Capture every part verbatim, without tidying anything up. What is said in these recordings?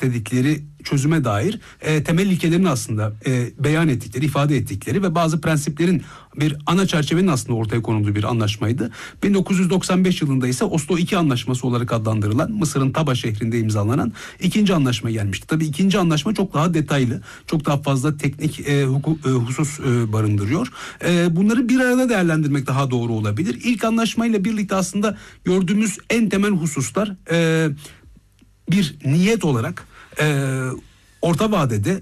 istedikleri çözüme dair e, temel ilkelerini aslında e, beyan ettikleri, ifade ettikleri ve bazı prensiplerin bir ana çerçevenin aslında ortaya konulduğu bir anlaşmaydı. bin dokuz yüz doksan beş yılında ise Oslo iki Anlaşması olarak adlandırılan Mısır'ın Taba şehrinde imzalanan ikinci anlaşma gelmişti. Tabii ikinci anlaşma çok daha detaylı, çok daha fazla teknik e, hukuk, e, husus e, barındırıyor. E, bunları bir arada değerlendirmek daha doğru olabilir. İlk anlaşmayla birlikte aslında gördüğümüz en temel hususlar e, bir niyet olarak e, orta vadede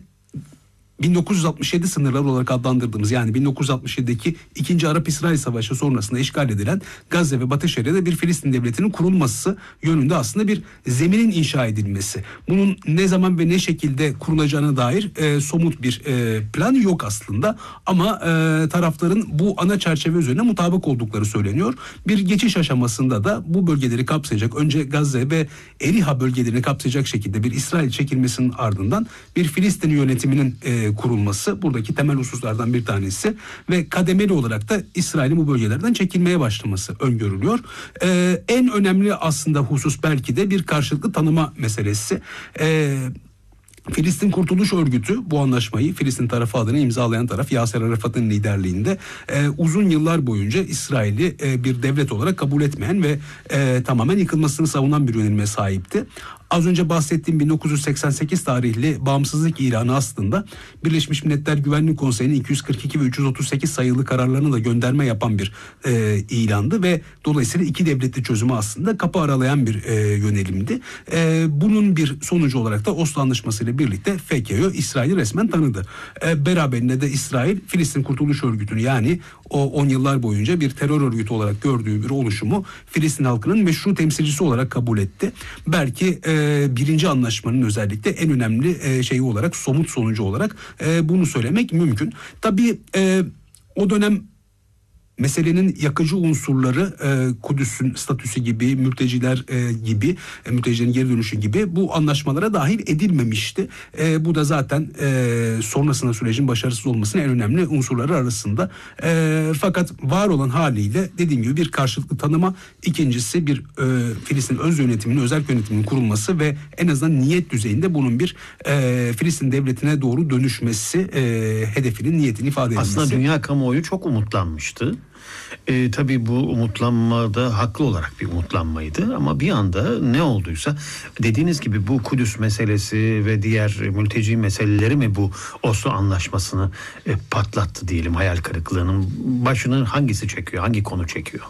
bin dokuz yüz altmış yedi sınırları olarak adlandırdığımız, yani bin dokuz yüz altmış yedideki ikinci Arap-İsrail Savaşı sonrasında işgal edilen Gazze ve Batı Şeria'da bir Filistin devletinin kurulması yönünde aslında bir zeminin inşa edilmesi. Bunun ne zaman ve ne şekilde kurulacağına dair e, somut bir e, plan yok aslında, ama e, tarafların bu ana çerçeve üzerine mutabık oldukları söyleniyor. Bir geçiş aşamasında da bu bölgeleri kapsayacak, önce Gazze ve Eriha bölgelerini kapsayacak şekilde bir İsrail çekilmesinin ardından bir Filistin yönetiminin e, kurulması buradaki temel hususlardan bir tanesi ve kademeli olarak da İsrail'in bu bölgelerden çekilmeye başlaması öngörülüyor. Ee, en önemli aslında husus belki de bir karşılıklı tanıma meselesi. Ee, Filistin Kurtuluş Örgütü bu anlaşmayı, Filistin tarafı adına imzalayan taraf Yasser Arafat'ın liderliğinde e, uzun yıllar boyunca İsrail'i e, bir devlet olarak kabul etmeyen ve e, tamamen yıkılmasını savunan bir yönelime sahipti. Az önce bahsettiğim bin dokuz yüz seksen sekiz tarihli bağımsızlık ilanı aslında Birleşmiş Milletler Güvenlik Konseyi'nin iki yüz kırk iki ve üç yüz otuz sekiz sayılı kararlarına da gönderme yapan bir e, ilandı ve dolayısıyla iki devletli çözümü aslında kapı aralayan bir e, yönelimdi. E, bunun bir sonucu olarak da Oslo Anlaşması ile birlikte F K Ö İsrail'i resmen tanıdı. E, beraberinde de İsrail Filistin Kurtuluş Örgütü'nü, yani o on yıllar boyunca bir terör örgütü olarak gördüğü bir oluşumu Filistin halkının meşru temsilcisi olarak kabul etti. Belki e, birinci anlaşmanın özellikle en önemli e, şeyi olarak, somut sonucu olarak e, bunu söylemek mümkün. Tabii e, o dönem meselenin yakıcı unsurları e, Kudüs'ün statüsü gibi, mülteciler e, gibi, e, mültecilerin geri dönüşü gibi bu anlaşmalara dahil edilmemişti. E, bu da zaten e, sonrasında sürecin başarısız olmasının en önemli unsurları arasında. E, fakat var olan haliyle dediğim gibi bir karşılıklı tanıma, ikincisi bir e, Filistin öz yönetiminin, özel yönetiminin kurulması ve en azından niyet düzeyinde bunun bir e, Filistin devletine doğru dönüşmesi e, hedefinin, niyetini ifade edilmesi. Aslında dünya kamuoyu çok umutlanmıştı. E, tabii bu umutlanma da haklı olarak bir umutlanmaydı, ama bir anda ne olduysa, dediğiniz gibi bu Kudüs meselesi ve diğer mülteci meseleleri mi bu Oslo Anlaşması'nı e, patlattı diyelim, hayal kırıklığının başını hangisi çekiyor, hangi konu çekiyor?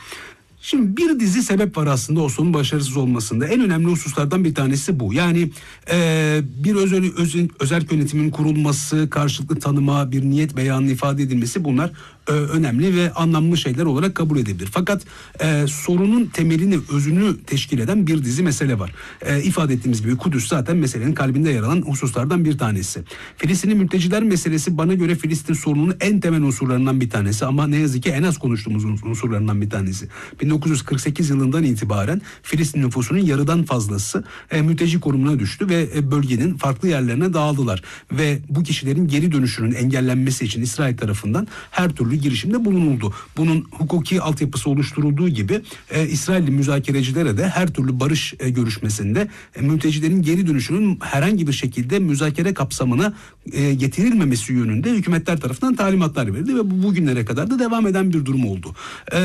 Şimdi bir dizi sebep var aslında Oslo'nun başarısız olmasında. En önemli hususlardan bir tanesi bu. Yani e, bir özel, özel, özel yönetimin kurulması, karşılıklı tanıma, bir niyet beyanının ifade edilmesi, bunlar e, önemli ve anlamlı şeyler olarak kabul edilebilir. Fakat e, sorunun temelini, özünü teşkil eden bir dizi mesele var. E, ifade ettiğimiz gibi Kudüs zaten meselenin kalbinde yer alan hususlardan bir tanesi. Filistinli mülteciler meselesi bana göre Filistin sorununun en temel unsurlarından bir tanesi, ama ne yazık ki en az konuştuğumuz unsurlarından bir tanesi. bin dokuz yüz kırk sekiz yılından itibaren Filistin nüfusunun yarıdan fazlası e, mülteci konumuna düştü ve e, bölgenin farklı yerlerine dağıldılar. Ve bu kişilerin geri dönüşünün engellenmesi için İsrail tarafından her türlü girişimde bulunuldu. Bunun hukuki altyapısı oluşturulduğu gibi e, İsrailli müzakerecilere de her türlü barış e, görüşmesinde e, mültecilerin geri dönüşünün herhangi bir şekilde müzakere kapsamına e, getirilmemesi yönünde hükümetler tarafından talimatlar verildi ve bu bugünlere kadar da devam eden bir durum oldu.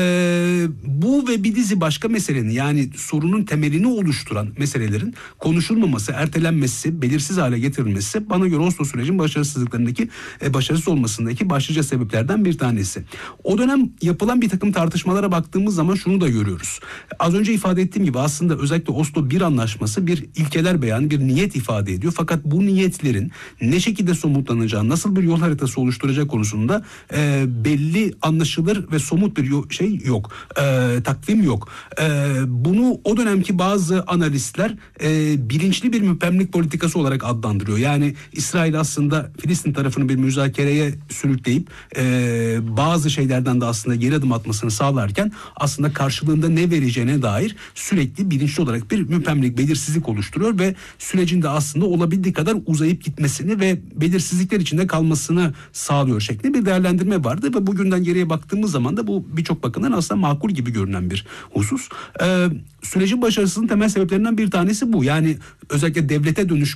E, bu ve bir dizi başka meselenin, yani sorunun temelini oluşturan meselelerin konuşulmaması, ertelenmesi, belirsiz hale getirilmesi bana göre Oslo sürecin başarısızlıklarındaki, e, başarısız olmasındaki başlıca sebeplerden bir tanesi. O dönem yapılan bir takım tartışmalara baktığımız zaman şunu da görüyoruz. Az önce ifade ettiğim gibi aslında özellikle Oslo bir anlaşması bir ilkeler beyanı, bir niyet ifade ediyor. Fakat bu niyetlerin ne şekilde somutlanacağı, nasıl bir yol haritası oluşturacak konusunda e, belli, anlaşılır ve somut bir yo- şey yok. E, takvim yok. E, bunu o dönemki bazı analistler e, bilinçli bir müpemlik politikası olarak adlandırıyor. Yani İsrail aslında Filistin tarafını bir müzakereye sürükleyip e, bazı şeylerden de aslında geri adım atmasını sağlarken aslında karşılığında ne vereceğine dair sürekli bilinçli olarak bir müpemlik, belirsizlik oluşturuyor ve sürecin de aslında olabildiği kadar uzayıp gitmesini ve belirsizlikler içinde kalmasını sağlıyor şeklinde bir değerlendirme vardı ve bugünden geriye baktığımız zaman da bu birçok bakımdan aslında makul gibi görünen bir husus. Ee, sürecin başarısının temel sebeplerinden bir tanesi bu. Yani özellikle devlete dönüşme